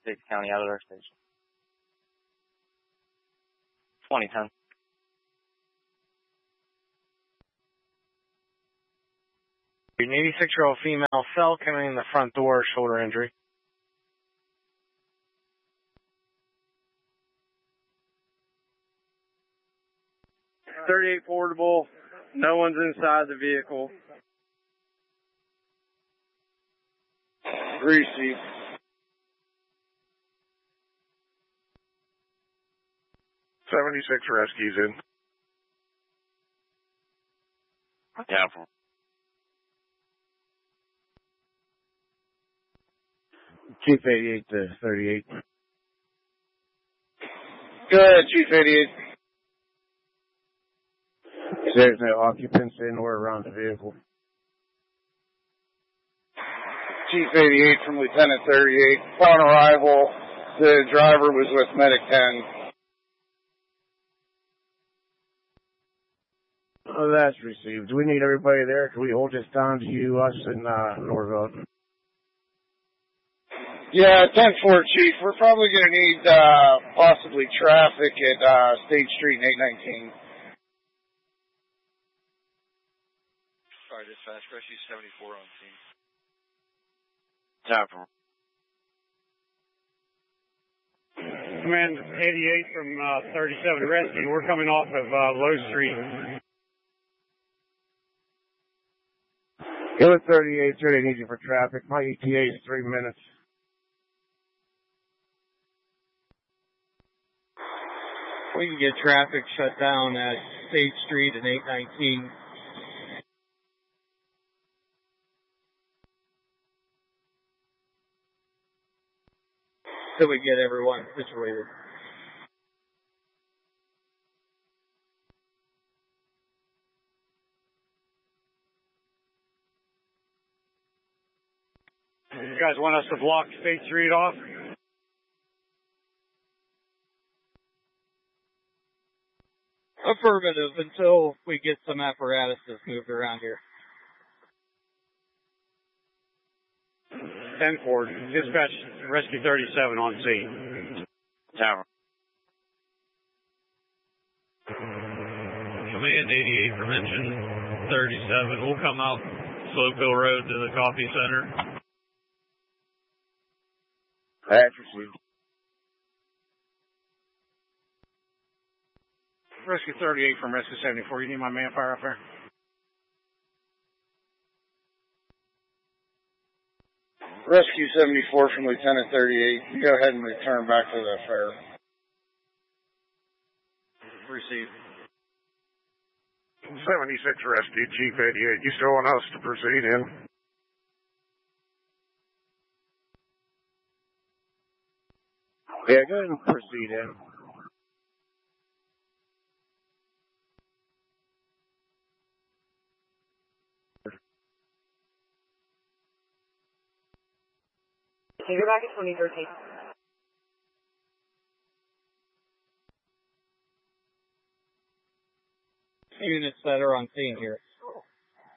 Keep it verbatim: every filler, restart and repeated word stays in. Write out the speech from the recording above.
States County out of their station. twenty ten. An eighty-six-year-old female fell coming in the front door, shoulder injury. thirty-eight portable. No one's inside the vehicle. Receive. seventy-six rescues in. Yeah. Chief eighty-eight to thirty-eight. Good, Chief eighty-eight. There's no occupants in or around the vehicle. Chief eighty-eight from Lieutenant thirty-eight. Upon arrival, the driver was with Medic ten. Oh, that's received. Do we need everybody there? Can we hold this down to you, us, and uh, Norville? Yeah, ten four, Chief. We're probably going to need uh, possibly traffic at uh, State Street and eight nineteen. Sorry, dispatch. Rescue seventy-four on scene. Tap. Command eighty-eight from uh, thirty-seven Rescue. We're coming off of uh, Low Street. Go with thirty-eight, sir. They need you for traffic. My E T A is three minutes. We can get traffic shut down at State Street and eight nineteen. So we get everyone situated. You guys want us to block State Street off? Affirmative, until we get some apparatuses moved around here. ten four, dispatch Rescue thirty-seven on scene. Tower. Command eighty-eight from engine thirty-seven. We'll come out Slopeville Road to the coffee center. That's received. Rescue thirty-eight from Rescue seventy-four. You need my manpower up there? Rescue seventy-four from Lieutenant thirty-eight. Go ahead and return back to the fair. Receive. seventy-six Rescue, Chief eighty-eight. You still want us to proceed in? Yeah, go ahead and proceed in. Okay, you're back at twenty thirteen. Units that are on scene here.